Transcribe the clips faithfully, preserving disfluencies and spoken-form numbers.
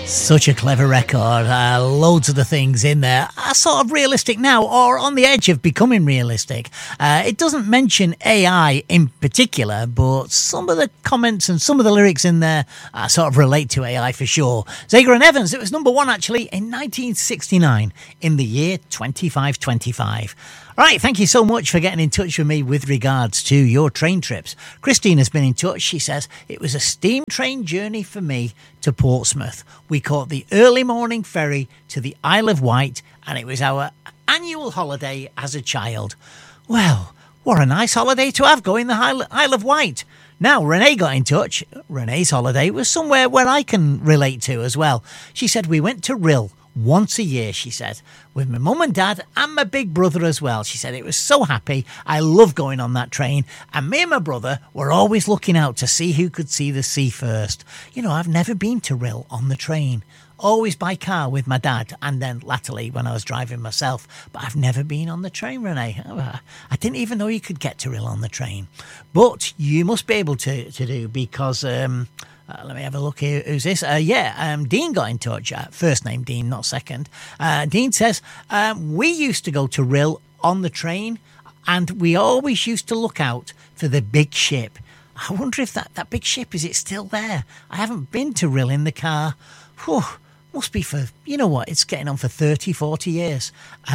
Such a clever record. Uh, loads of the things in there are sort of realistic now or on the edge of becoming realistic. Uh, it doesn't mention A I in particular, but some of the comments and some of the lyrics in there uh, sort of relate to A I for sure. Zager and Evans, it was number one actually in nineteen sixty-nine in the year twenty-five twenty-five. All right, thank you so much for getting in touch with me with regards to your train trips. Christine has been in touch. She says, it was a steam train journey for me to Portsmouth. We caught the early morning ferry to the Isle of Wight, and it was our annual holiday as a child. Well, what a nice holiday to have going the Isle of Wight. Now, Renee got in touch. Renee's holiday was somewhere where I can relate to as well. She said we went to Rhyl once a year, she said, with my mum and dad and my big brother as well. She said it was so happy. I love going on that train. And me and my brother were always looking out to see who could see the sea first. You know, I've never been to Rhyl on the train. Always by car with my dad, and then latterly when I was driving myself. But I've never been on the train, Renee. I didn't even know you could get to Rhyl on the train. But you must be able to, to do because... Um, Uh, let me have a look here. Who's this? Uh, yeah, um, Dean got in touch. Uh, first name Dean, not second. Uh, Dean says, um, we used to go to Rhyl on the train and we always used to look out for the big ship. I wonder if that, that big ship, is it still there? I haven't been to Rhyl in the car. Whew. Must be for, you know what, it's getting on for thirty, forty years.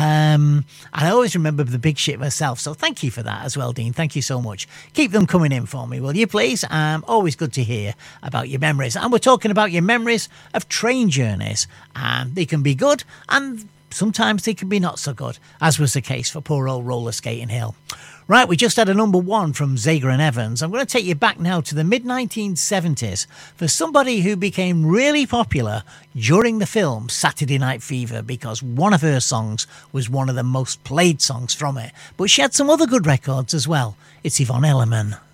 Um, and I always remember the big ship myself. So thank you for that as well, Dean. Thank you so much. Keep them coming in for me, will you, please? Um, always good to hear about your memories. And we're talking about your memories of train journeys. And they can be good and sometimes they can be not so good, as was the case for poor old Roller Skating Hill. Right, we just had a number one from Zager and Evans. I'm going to take you back now to the mid nineteen seventies for somebody who became really popular during the film Saturday Night Fever because one of her songs was one of the most played songs from it. But she had some other good records as well. It's Yvonne Elliman.